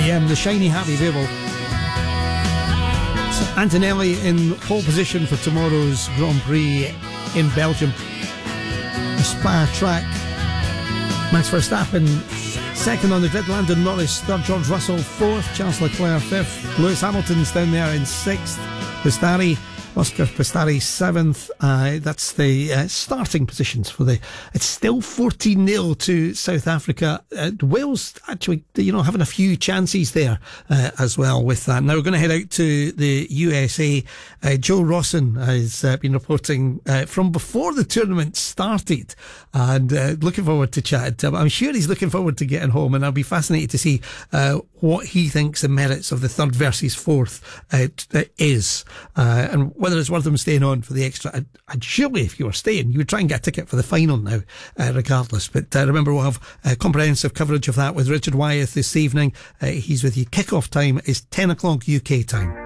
R.E.M., the Shiny Happy Babel. So Antonelli in pole position for tomorrow's Grand Prix in Belgium. The Spa track. Max Verstappen second on the grid, Landon Norris third, George Russell fourth, Charles Leclerc fifth, Lewis Hamilton's down there in sixth, Oscar Piastri seventh. That's the starting positions for it's still 14-0 to South Africa. Wales actually, having a few chances there as well with that. Now we're going to head out to the USA. Joe Rawson has been reporting from before the tournament started, and looking forward to chatting to him. I'm sure he's looking forward to getting home, and I'll be fascinated to see what he thinks the merits of the third versus fourth is, and whether it's worth him staying on for the extra. And surely if you were staying, you would try and get a ticket for the final now, regardless. But remember, we'll have comprehensive coverage of that with Richard Wyeth this evening. He's with you. Kick-off time is 10 o'clock UK time.